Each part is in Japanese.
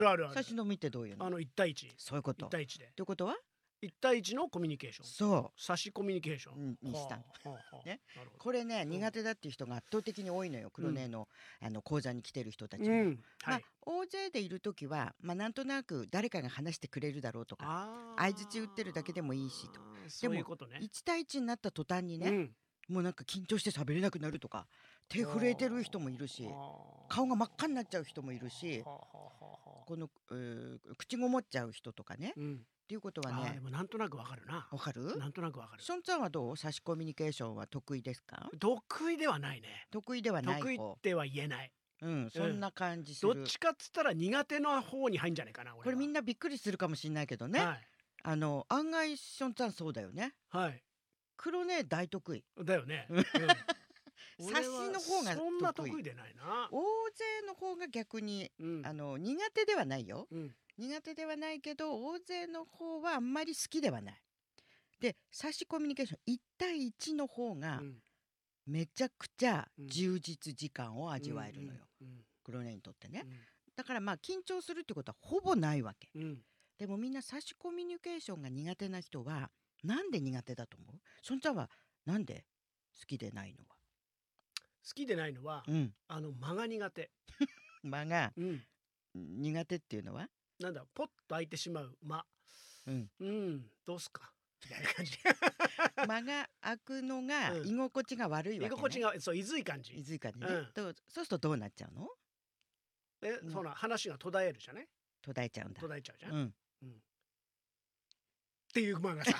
あるある。 差し飲みってどういうの？ 1対1。 そういうこと。 1対1で。 ってことは 1対1のコミュニケーション。 そ差しコミュニケーショう、 ン。 にしたの。ね、 なるほど。 これね、苦手だっていう人が圧倒的に多いのよ。黒根の講座に来てる人たちも。まあ大勢でいる時は、まあなんとなく誰かが話してくれるだろうとか、相槌打ってるだけでもいいしと。でも1対1になった途端にね、もうなんか緊張して喋れなくなるとか、手震えてる人もいるし、顔が真っ赤になっちゃう人もいるし、この口ごもっちゃう人とかね。っていうことはね、 でもなんとなくわかるな。 わかる？ なんとなくわかる。 しょんちゃんはどう？差しコミュニケーションは得意ですか？ 得意ではないね。 得意ではない方。 得意っては言えない。 そんな感じする。 どっちかっつったら苦手な方に入んじゃないかな。 これみんなびっくりするかもしれないけどね。案外しょんちゃんそうだよね。 はい。 黒ね大得意。 だよね。 差しの方がそんな得意でないな。 大勢の方が逆に苦手ではないよ。苦手ではないけど大勢の方はあんまり好きではない。で差しコミュニケーション1対1の方がめちゃくちゃ充実時間を味わえるのよ、黒根にとってね。だからまあ緊張するってことはほぼないわけ、でもみんな差しコミュニケーションが苦手な人はなんで苦手だと思う？しょんちゃんはなんで好きでないのは？ 好きでないのは、間が苦手。 間が苦手っていうのはなんだ、ポッと開いてしまう間。どうすかみたいな感じ。 間が開くのが居心地が悪いわけね。 居心地がそういずい感じ。 いずい感じね。そうするとどうなっちゃうの？ その話が途絶えるじゃね。 途絶えちゃうんだ。 途絶えちゃうじゃん。っていう間がさ。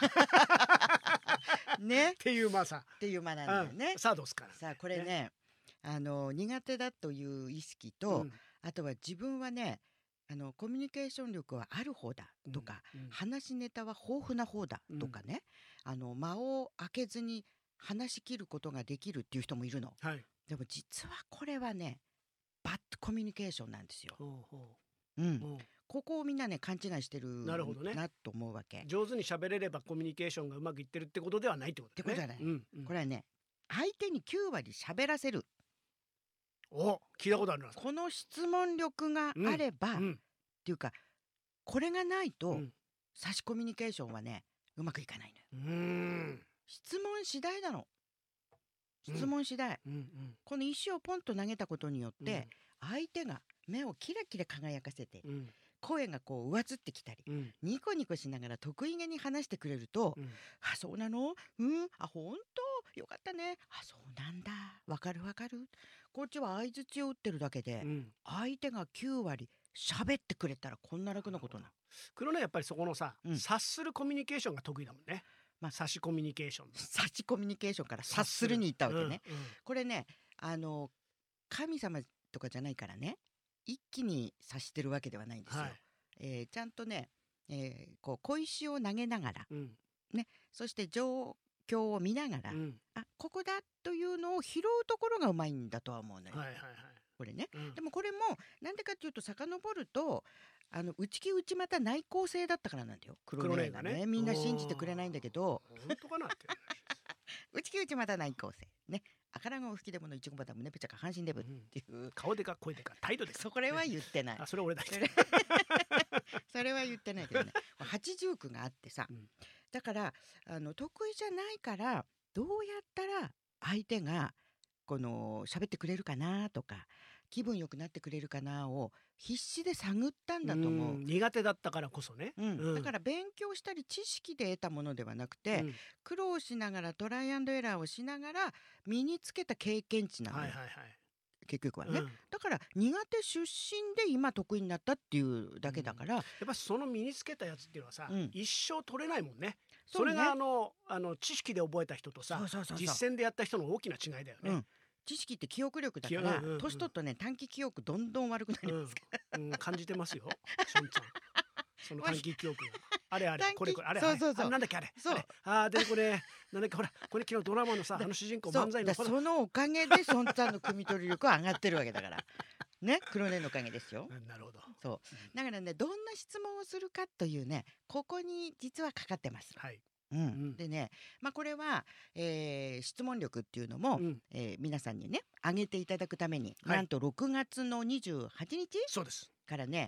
ね。 っていう間さ。 っていう間なんだよね。 さあどうすか。 さあこれね、苦手だという意識と、あとは自分はね、コミュニケーション力はある方だとか、話ネタは豊富な方だとかね、間を開けずに話し切ることができるっていう人もいるの。でも実はこれはね、バッドコミュニケーションなんですよ。ここをみんなね勘違いしてるなと思うわけ。 上手に喋れればコミュニケーションがうまくいってるってことではないってことだね。 ってことはね、これはね、相手に9割喋らせる。 聞いたことあるな。 この質問力があれば、っていうかこれがないと差しコミュニケーションはねうまくいかないのよ。質問次第なの。質問次第。この石をポンと投げたことによって相手が目をキラキラ輝かせて、声がこう上ずってきたり、ニコニコしながら得意げに話してくれると、あ、そうなの？あ、本当よかったね。あ、そうなんだ。わかるわかる。こっちは相槌を打ってるだけで、相手が9割喋ってくれたらこんな楽なことな。 黒ね、やっぱりそこのさ、察するコミュニケーションが得意だもんね。差しコミュニケーション。 差しコミュニケーションから察するに行ったわけね。これね、神様とかじゃないからね、一気に察してるわけではないんですよ。ちゃんとね、こう小石を投げながら、ね、そして状況を見ながら、あ、ここだというのを拾うところがうまいんだとは思うのよ。これね。でもこれもなんでかっていうと遡ると内気内股内向性だったからなんだよ。黒根がね、みんな信じてくれないんだけど、 本当かなって。 内気内股内向性ね。あからがお吹きでものいちごバタ胸ぺちゃか半身デブっていう、 顔でか声でか態度でか。 それは言ってない。 それ俺だけ。 それは言ってないけどね。八十句があってさ、だから得意じゃないからどうやったら相手がこの喋ってくれるかなとか気分良くなってくれるかなを必死で探ったんだと思う。 苦手だったからこそね。 だから勉強したり知識で得たものではなくて、苦労しながらトライアンドエラーをしながら身につけた経験値なのよ。結局はね、だから苦手出身で今得意になったっていうだけだから、やっぱその身につけたやつっていうのはさ、一生取れないもんね。それが知識で覚えた人とさ、実践でやった人の大きな違いだよね。 知識って記憶力だから、年取るとね短期記憶どんどん悪くなりますから。 感じてますよ、しょんちゃん。その短期記憶が。あれあれ、これこれ、あれあれ、なんだっけあれ。でこれなんだっけ、ほらこれ昨日ドラマのさ主人公漫才のそのおかげでしょんちゃんの汲み取り力は上がってるわけだからね、黒根のおかげですよ。 なるほど。 そうだからね、どんな質問をするかというね、ここに実はかかってます。でね、これは質問力っていうのも皆さんにね上げていただくために、なんと6月の28日からね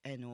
あの